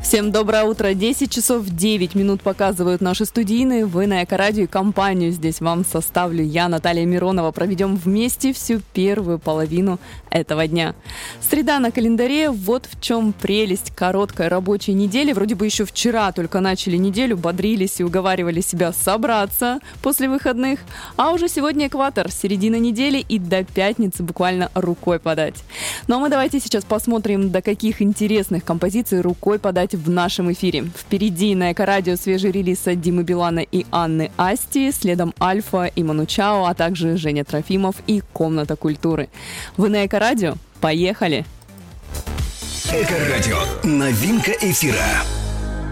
Всем доброе утро. 10 часов 9 минут показывают наши студийные. Вы на Эко-радио, и компанию здесь вам составлю я, Наталья Миронова. Проведем вместе всю первую половину этого дня. Среда на календаре. Вот в чем прелесть короткой рабочей недели. Вроде бы еще вчера только начали неделю, бодрились и уговаривали себя собраться после выходных. А уже сегодня экватор, середина недели, и до пятницы буквально рукой подать. Ну а мы давайте сейчас посмотрим, до каких интересных композиций рукой подать в нашем эфире. Впереди на Эко-радио свежий релиз от Димы Билана и Анны Асти, следом Альфа и Ману Чао, а также Женя Трофимов и Комната культуры. Вы на Эко-радио? Поехали! Эко-радио. Новинка эфира.